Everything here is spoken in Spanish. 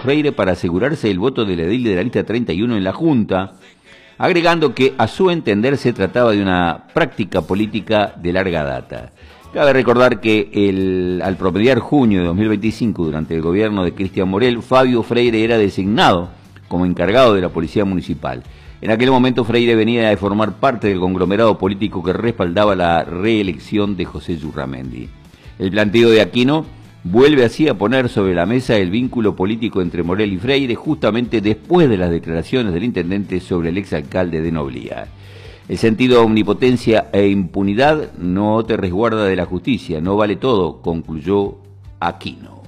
Freire para asegurarse el voto del edil de la lista 31 en la Junta, agregando que a su entender se trataba de una práctica política de larga data. Cabe recordar que al promediar junio de 2025, durante el gobierno de Cristian Morel, Fabio Freire era designado como encargado de la Policía Municipal. En aquel momento Freire venía de formar parte del conglomerado político que respaldaba la reelección de José Yurramendi. El planteo de Aquino vuelve así a poner sobre la mesa el vínculo político entre Morel y Freire justamente después de las declaraciones del intendente sobre el exalcalde de Noblía. El sentido de omnipotencia e impunidad no te resguarda de la justicia, no vale todo, concluyó Aquino.